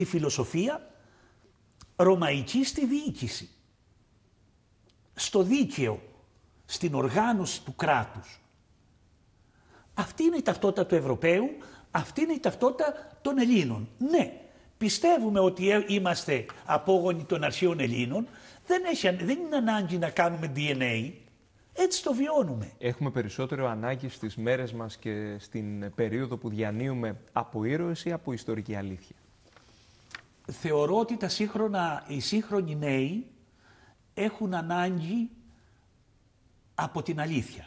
η φιλοσοφία ρωμαϊκή στη διοίκηση, στο δίκαιο, στην οργάνωση του κράτους. Αυτή είναι η ταυτότητα του Ευρωπαίου, αυτή είναι η ταυτότητα των Ελλήνων. Ναι, πιστεύουμε ότι είμαστε απόγονοι των αρχαίων Ελλήνων, δεν είναι ανάγκη να κάνουμε DNA, έτσι το βιώνουμε. Έχουμε περισσότερο ανάγκη στις μέρες μας και στην περίοδο που διανύουμε από ήρωες ή από ιστορική αλήθεια? Θεωρώ ότι οι σύγχρονοι νέοι έχουν ανάγκη από την αλήθεια.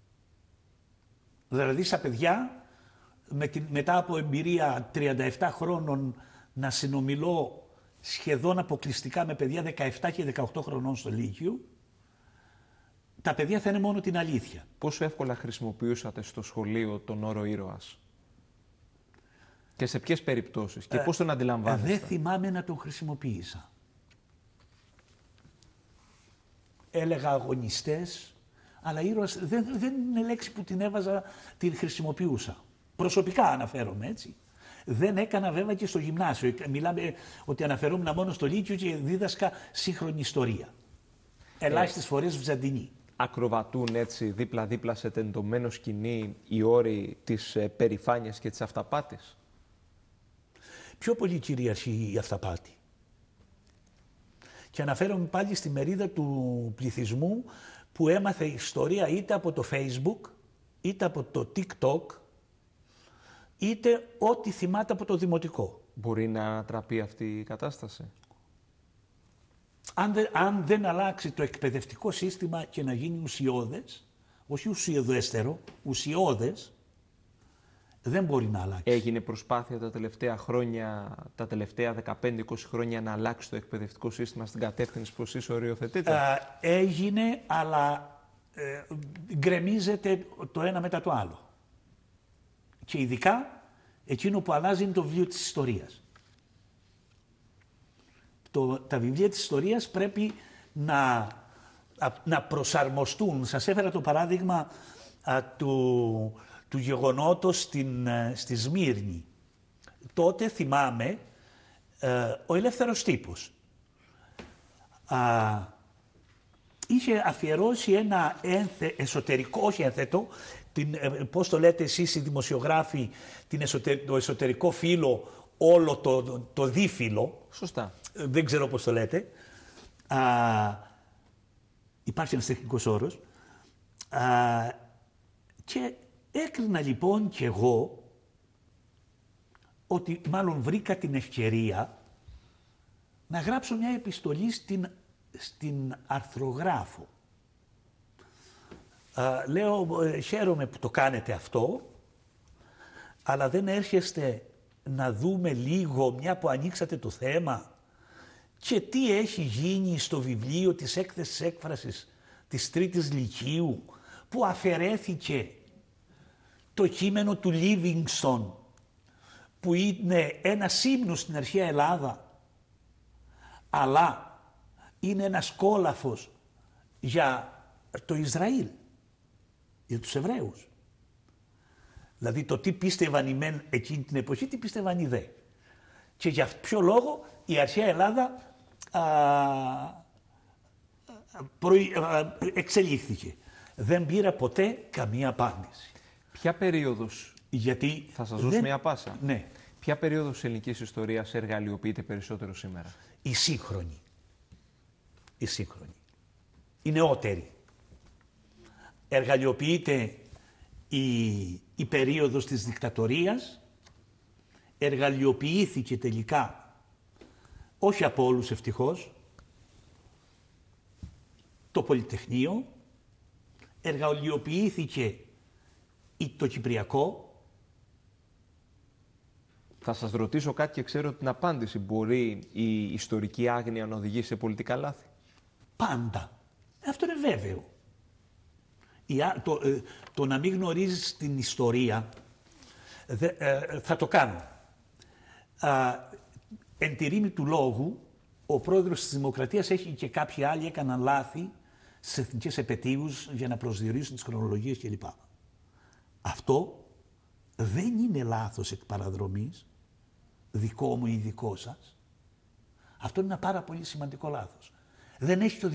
Δηλαδή στα παιδιά, μετά από εμπειρία 37 χρόνων να συνομιλώ σχεδόν αποκλειστικά με παιδιά 17 και 18 χρονών στο Λύκειο, τα παιδιά θα είναι μόνο την αλήθεια. Πόσο εύκολα χρησιμοποιούσατε στο σχολείο τον όρο ήρωας? Και σε ποιες περιπτώσεις? Και πώς τον αντιλαμβάνεστε? Δεν θυμάμαι να τον χρησιμοποίησα. Έλεγα αγωνιστές, αλλά ήρωας δεν είναι λέξη που την έβαζα, την χρησιμοποιούσα. Προσωπικά αναφέρομαι, έτσι. Δεν έκανα βέβαια και στο γυμνάσιο. Μιλάμε ότι αναφερόμουν μόνο στο Λύκειο και δίδασκα σύγχρονη ιστορία. Ελάχιστες φορές βυζαντινή. Ακροβατούν έτσι δίπλα-δίπλα σε τεντωμένο σκηνή οι όροι της περηφάνειας και της αυταπάτης? Πιο πολύ κυριαρχεί η αυταπάτη. Και αναφέρομαι πάλι στη μερίδα του πληθυσμού που έμαθε ιστορία είτε από το Facebook, είτε από το TikTok, είτε ό,τι θυμάται από το δημοτικό. Μπορεί να ανατραπεί αυτή η κατάσταση? Αν δεν αλλάξει το εκπαιδευτικό σύστημα και να γίνει ουσιώδες, όχι ουσιοδέστερο, ουσιώδες, δεν μπορεί να αλλάξει. Έγινε προσπάθεια τα τελευταία χρόνια, τα τελευταία 15-20 χρόνια να αλλάξει το εκπαιδευτικό σύστημα στην κατεύθυνση που εσείς οριοθετείτε? Έγινε, αλλά γκρεμίζεται το ένα μετά το άλλο. Και ειδικά εκείνο που αλλάζει είναι το βιβλίο της ιστορίας. Τα βιβλία της ιστορίας πρέπει να προσαρμοστούν. Σας έφερα το παράδειγμα του γεγονότος στη Σμύρνη. Τότε θυμάμαι ο Ελεύθερος Τύπος είχε αφιερώσει ένα εσωτερικό, όχι ένθετο, πώς το λέτε εσείς οι δημοσιογράφοι, το εσωτερικό φύλλο, όλο το δίφυλλο. Σωστά. Δεν ξέρω πώς το λέτε. Υπάρχει ένας τεχνικός όρος. Και έκρινα λοιπόν κι εγώ ότι μάλλον βρήκα την ευκαιρία να γράψω μια επιστολή στην αρθρογράφο. Λέω, χαίρομαι που το κάνετε αυτό, αλλά δεν έρχεστε να δούμε λίγο, μια που ανοίξατε το θέμα, και τι έχει γίνει στο βιβλίο της έκθεσης έκφρασης της Τρίτης Λυκείου, που αφαιρέθηκε το κείμενο του Λίβινγκστον, που είναι ένα σύμνο στην αρχαία Ελλάδα, αλλά είναι ένας κόλαφος για το Ισραήλ, για τους Εβραίους. Δηλαδή το τι πίστευαν οι μεν εκείνη την εποχή, τι πίστευαν οι δε. Και για ποιο λόγο η αρχαία Ελλάδα εξελίχθηκε. Δεν πήρα ποτέ καμία απάντηση. Ποια περίοδος, γιατί θα σας δώσω μια πάσα. Ναι. Ποια περίοδος της ελληνικής ιστορίας εργαλειοποιείται περισσότερο σήμερα? Η σύγχρονη. Η σύγχρονη. Η νεότερη. Εργαλειοποιείται η περίοδος της δικτατορίας, εργαλειοποιήθηκε τελικά, όχι από όλους ευτυχώς, το Πολυτεχνείο, εργαλειοποιήθηκε το Κυπριακό. Θα σας ρωτήσω κάτι και ξέρω την απάντηση. Μπορεί η ιστορική άγνοια να οδηγήσει σε πολιτικά λάθη? Πάντα. Αυτό είναι βέβαιο. Το να μην γνωρίζεις την ιστορία θα το κάνω. Εν τη ρήμη του λόγου, ο πρόεδρος της Δημοκρατίας έχει και κάποιοι άλλοι έκαναν λάθη στις εθνικές επετείους για να προσδιορίσουν τις χρονολογίες κλπ. Αυτό δεν είναι λάθος εκ παραδρομής, δικό μου ή δικό σας. Αυτό είναι ένα πάρα πολύ σημαντικό λάθος. Δεν έχει το